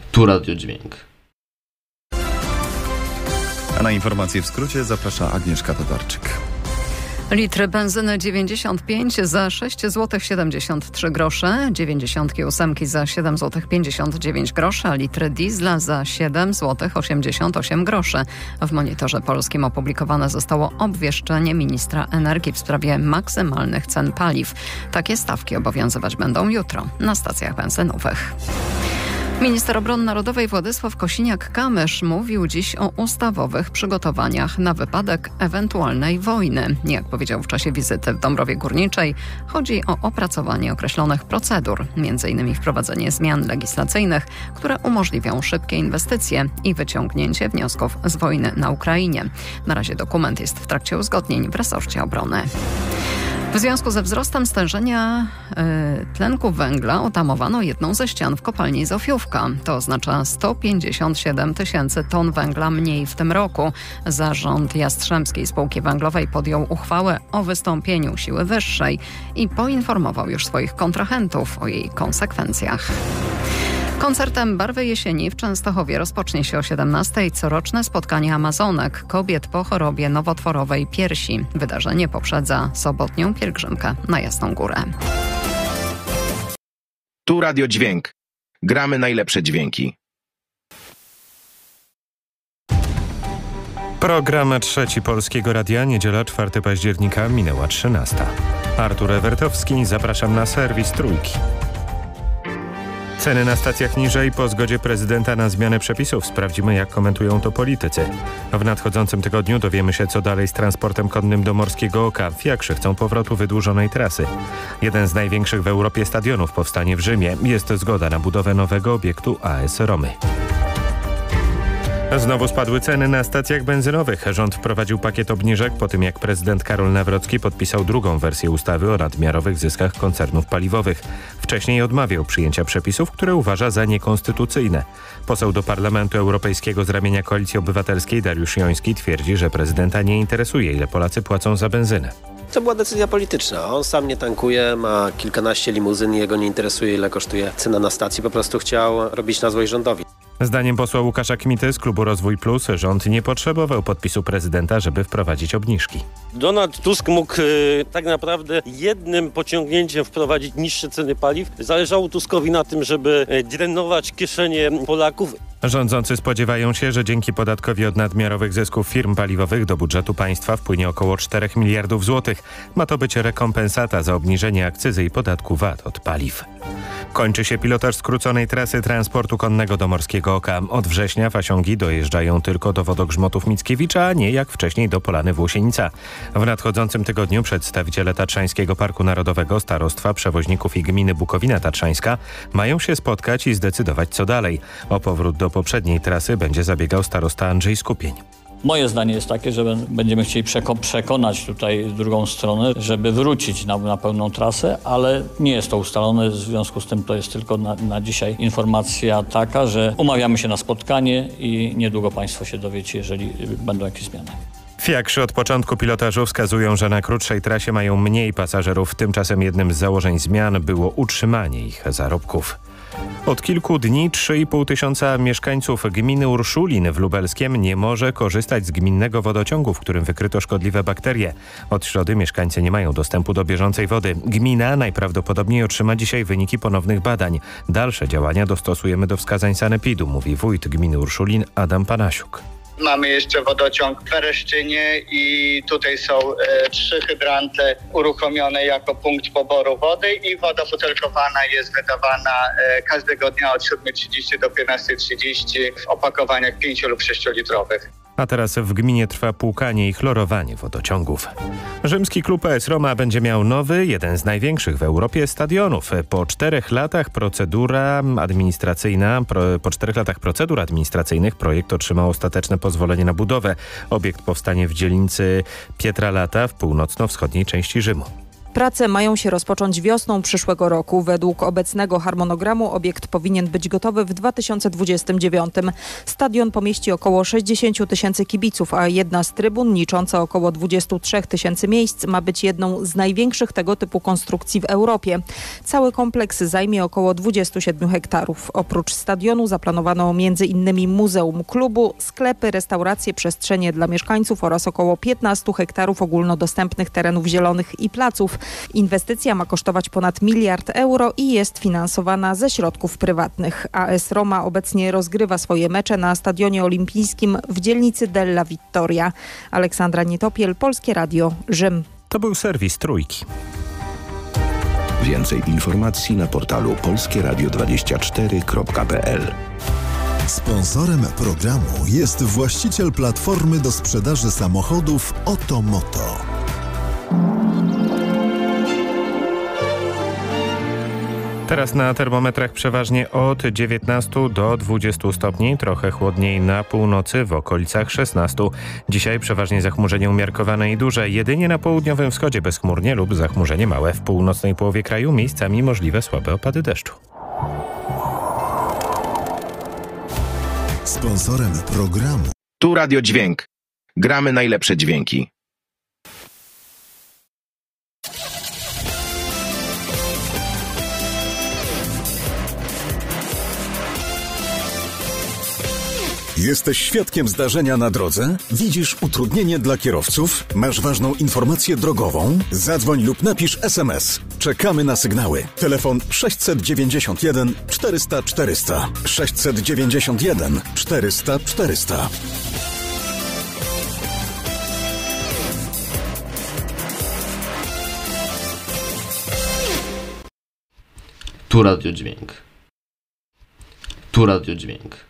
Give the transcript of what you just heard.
Tu Radio Dźwięk. A na informacje w skrócie zaprasza Agnieszka Todarczyk. Litr benzyny 95 za 6 zł 73 grosze, 98 za 7 zł 59 groszy, a litr diesla za 7 zł 88 groszy. W Monitorze Polskim opublikowane zostało obwieszczenie ministra energii w sprawie maksymalnych cen paliw. Takie stawki obowiązywać będą jutro na stacjach benzynowych. Minister Obrony Narodowej Władysław Kosiniak-Kamysz mówił dziś o ustawowych przygotowaniach na wypadek ewentualnej wojny. Jak powiedział w czasie wizyty w Dąbrowie Górniczej, chodzi o opracowanie określonych procedur, m.in. wprowadzenie zmian legislacyjnych, które umożliwią szybkie inwestycje i wyciągnięcie wniosków z wojny na Ukrainie. Na razie dokument jest w trakcie uzgodnień w resorcie obrony. W związku ze wzrostem stężenia tlenku węgla otamowano jedną ze ścian w kopalni Zofiówka. To oznacza 157 tysięcy ton węgla mniej w tym roku. Zarząd Jastrzębskiej Spółki Węglowej podjął uchwałę o wystąpieniu siły wyższej i poinformował już swoich kontrahentów o jej konsekwencjach. Koncertem Barwy Jesieni w Częstochowie rozpocznie się o 17:00 coroczne spotkanie Amazonek, kobiet po chorobie nowotworowej piersi. Wydarzenie poprzedza sobotnią pielgrzymkę na Jasną Górę. Tu Radio Dźwięk. Gramy najlepsze dźwięki. Program Trzeci Polskiego Radia, niedziela 4 października, minęła 13:00. Artur Ewertowski, zapraszam na serwis Trójki. Ceny na stacjach niżej po zgodzie prezydenta na zmianę przepisów. Sprawdzimy, jak komentują to politycy. W nadchodzącym tygodniu dowiemy się, co dalej z transportem konnym do Morskiego Oka. Fiakrzy chcą powrotu wydłużonej trasy. Jeden z największych w Europie stadionów powstanie w Rzymie. Jest zgoda na budowę nowego obiektu AS Romy. Znowu spadły ceny na stacjach benzynowych. Rząd wprowadził pakiet obniżek po tym, jak prezydent Karol Nawrocki podpisał drugą wersję ustawy o nadmiarowych zyskach koncernów paliwowych. Wcześniej odmawiał przyjęcia przepisów, które uważa za niekonstytucyjne. Poseł do Parlamentu Europejskiego z ramienia Koalicji Obywatelskiej Dariusz Joński twierdzi, że prezydenta nie interesuje, ile Polacy płacą za benzynę. To była decyzja polityczna. On sam nie tankuje, ma kilkanaście limuzyn i jego nie interesuje, ile kosztuje cena na stacji. Po prostu chciał robić na złość rządowi. Zdaniem posła Łukasza Kmity z klubu Rozwój Plus rząd nie potrzebował podpisu prezydenta, żeby wprowadzić obniżki. Donald Tusk mógł tak naprawdę jednym pociągnięciem wprowadzić niższe ceny paliw. Zależało Tuskowi na tym, żeby drenować kieszenie Polaków. Rządzący spodziewają się, że dzięki podatkowi od nadmiarowych zysków firm paliwowych do budżetu państwa wpłynie około 4 miliardów złotych. Ma to być rekompensata za obniżenie akcyzy i podatku VAT od paliw. Kończy się pilotaż skróconej trasy transportu konnego do Morskiego Oka. Od września fasiągi dojeżdżają tylko do wodogrzmotów Mickiewicza, a nie jak wcześniej do Polany Włosienica. W nadchodzącym tygodniu przedstawiciele Tatrzańskiego Parku Narodowego, starostwa, przewoźników i gminy Bukowina Tatrzańska mają się spotkać i zdecydować, co dalej. O powrót do poprzedniej trasy będzie zabiegał starosta Andrzej Skupień. Moje zdanie jest takie, że będziemy chcieli przekonać tutaj drugą stronę, żeby wrócić na pełną trasę, ale nie jest to ustalone, w związku z tym to jest tylko na dzisiaj informacja taka, że umawiamy się na spotkanie i niedługo Państwo się dowiecie, jeżeli będą jakieś zmiany. Fiakrzy od początku pilotażu wskazują, że na krótszej trasie mają mniej pasażerów. Tymczasem jednym z założeń zmian było utrzymanie ich zarobków. Od kilku dni 3,5 tysiąca mieszkańców gminy Urszulin w Lubelskiem nie może korzystać z gminnego wodociągu, w którym wykryto szkodliwe bakterie. Od środy mieszkańcy nie mają dostępu do bieżącej wody. Gmina najprawdopodobniej otrzyma dzisiaj wyniki ponownych badań. Dalsze działania dostosujemy do wskazań sanepidu, mówi wójt gminy Urszulin Adam Panasiuk. Mamy jeszcze wodociąg w Fereszczynie i tutaj są 3 hydranty uruchomione jako punkt poboru wody i woda butelkowana jest wydawana każdego dnia od 7:30 do 15:30 w opakowaniach 5 lub 6-litrowych. A teraz w gminie trwa płukanie i chlorowanie wodociągów. Rzymski klub AS Roma będzie miał nowy, jeden z największych w Europie stadionów. Po 4 latach procedur administracyjnych projekt otrzymał ostateczne pozwolenie na budowę. Obiekt powstanie w dzielnicy Pietralata w północno-wschodniej części Rzymu. Prace mają się rozpocząć wiosną przyszłego roku. Według obecnego harmonogramu obiekt powinien być gotowy w 2029. Stadion pomieści około 60 tysięcy kibiców, a jedna z trybun licząca około 23 tysięcy miejsc ma być jedną z największych tego typu konstrukcji w Europie. Cały kompleks zajmie około 27 hektarów. Oprócz stadionu zaplanowano m.in. muzeum klubu, sklepy, restauracje, przestrzenie dla mieszkańców oraz około 15 hektarów ogólnodostępnych terenów zielonych i placów. Inwestycja ma kosztować ponad 1 miliard euro i jest finansowana ze środków prywatnych. AS Roma obecnie rozgrywa swoje mecze na Stadionie Olimpijskim w dzielnicy Della Vittoria. Aleksandra Nietopiel, Polskie Radio, Rzym. To był serwis Trójki. Więcej informacji na portalu polskieradio24.pl. Sponsorem programu jest właściciel platformy do sprzedaży samochodów Otomoto. Teraz na termometrach przeważnie od 19 do 20 stopni, trochę chłodniej na północy, w okolicach 16. Dzisiaj przeważnie zachmurzenie umiarkowane i duże, jedynie na południowym wschodzie bezchmurnie lub zachmurzenie małe. W północnej połowie kraju miejscami możliwe słabe opady deszczu. Sponsorem programu Tu Radio Dźwięk. Gramy najlepsze dźwięki. Jesteś świadkiem zdarzenia na drodze? Widzisz utrudnienie dla kierowców? Masz ważną informację drogową? Zadzwoń lub napisz SMS. Czekamy na sygnały. Telefon 691 400 400. 691 400 400. Tu Radio Dźwięk. Tu Radio Dźwięk.